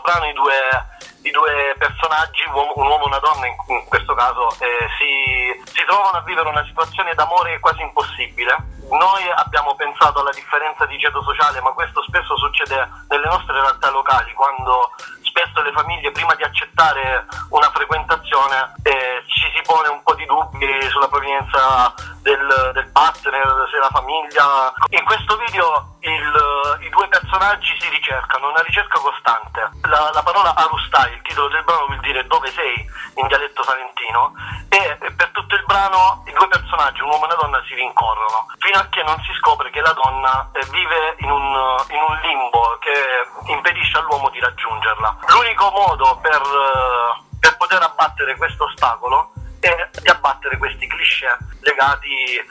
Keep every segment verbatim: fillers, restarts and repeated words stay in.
brano i due, i due personaggi, un uomo e una donna in, in questo caso, eh, si, si trovano a vivere una situazione d'amore quasi impossibile. Noi abbiamo pensato alla differenza di ceto sociale, ma questo spesso succede nelle nostre realtà locali, quando spesso le famiglie, prima di accettare una frequentazione, eh, ci si pone un po' di dubbi sulla provenienza del, del partner, se la famiglia. In questo video il, i due personaggi si ricercano, una ricerca costante. La, la parola Arustai, il titolo del brano, vuol dire dove sei in dialetto salentino, e per tutto il brano i due personaggi, un uomo e una donna, si rincorrono fino a che non si scopre che la donna eh, vive in un, in un limbo che impedisce all'uomo di raggiungerla. L'unico modo per, per poter abbattere questo ostacolo è di abbattere questi cliché legati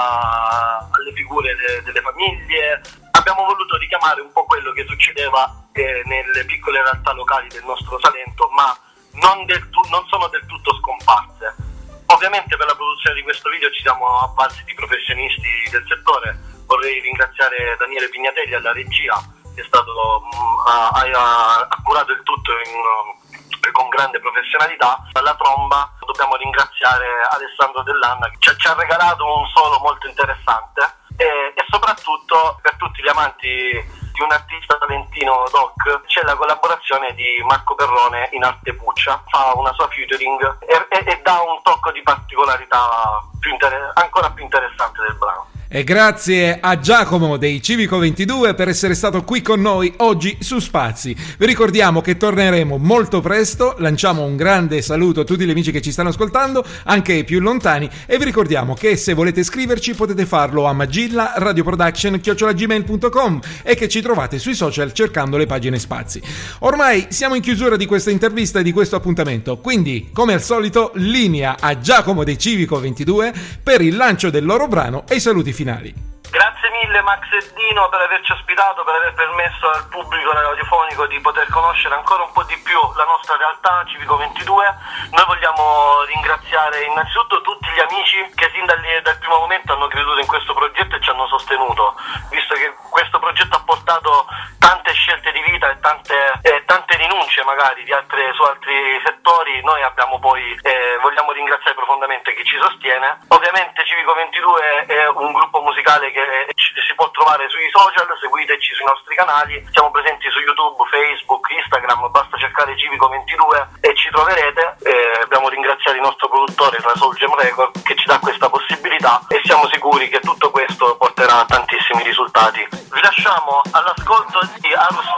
a, alle figure de, delle famiglie. Abbiamo voluto richiamare un po' quello che succedeva eh, nelle piccole realtà locali del nostro Salento, ma non, del tu, non sono del tutto scomparse. Ovviamente per la produzione di questo video ci siamo avvalsi di professionisti del settore. Vorrei ringraziare Daniele Pignatelli alla regia, che è stato mh, ha, ha, ha curato il tutto in, uh, con grande professionalità. Alla tromba dobbiamo ringraziare Alessandro Dell'Anna, che ci, ci ha regalato un solo molto interessante, e, e soprattutto per tutti gli amanti di un artista salentino doc c'è la collaborazione di Marco Perrone in arte Puccia, fa una sua featuring e, e, e dà un tocco di particolarità più inter- ancora più interessante del brano. E grazie a Giacomo dei Civico ventidue per essere stato qui con noi oggi su Spazi. Vi ricordiamo che torneremo molto presto, lanciamo un grande saluto a tutti gli amici che ci stanno ascoltando, anche i più lontani, e vi ricordiamo che se volete scriverci potete farlo a magilla radioproduction chiocciola gmail punto com e che ci trovate sui social cercando le pagine Spazi. Ormai siamo in chiusura di questa intervista e di questo appuntamento, quindi come al solito linea a Giacomo dei Civico ventidue per il lancio del loro brano e i saluti finali. Grazie mille Max e Dino per averci ospitato, per aver permesso al pubblico radiofonico di poter conoscere ancora un po' di più la nostra realtà Civico ventidue. Noi vogliamo ringraziare innanzitutto tutti gli amici che sin dal, dal primo momento hanno creduto in questo progetto e ci hanno sostenuto, visto che questo progetto ha portato tante scelte di vita e tante, eh, tante rinunce magari di altre, su altri settori. Noi abbiamo poi eh, vogliamo ringraziare profondamente chi ci sostiene. Ovviamente Civico ventidue è un gruppo musicale che ci, si può trovare sui social, seguiteci sui nostri canali, siamo presenti su YouTube, Facebook, Instagram, basta cercare Civico ventidue e ci troverete. Eh, abbiamo ringraziato il nostro produttore, la Soul Jam Record, che ci dà questa possibilità, e siamo sicuri che tutto questo porterà a tantissimi risultati. Vi lasciamo all'ascolto di Arustai.